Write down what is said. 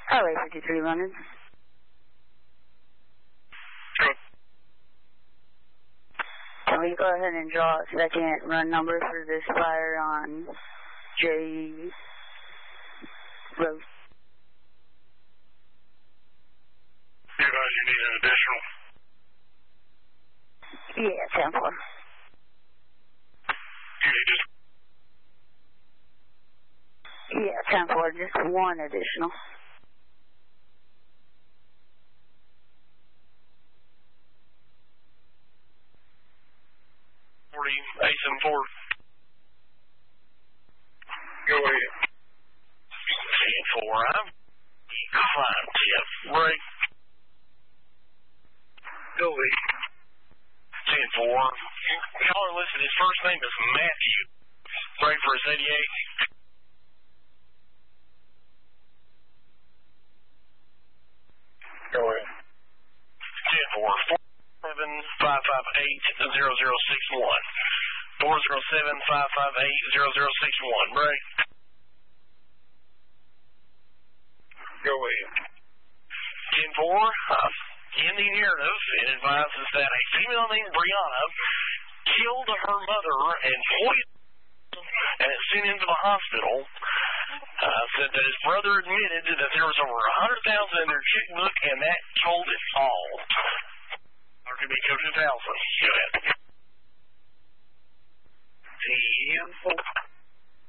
Highway 53 London. Can we go ahead and draw a second run number for this fire on J Road? You need an additional? Yeah, 10-4. You need just... Yeah, 10-4, just one additional. Ace 4. Go ahead. 10-4. I'm fine, Jeff. Right. Go ahead. 10-4. Caller listed, his first name is Matthew. Right for his 88. Go ahead. 10-4. 407-558-0061. 407-558-0061. Right. Go ahead. 10-4. In the narrative, it advises that a female named Brianna killed her mother and poisoned and is sent into the hospital. Said that his brother admitted that there was over $100,000 in their checkbook, and that told it all. Or could be Coach 1000. Go ahead.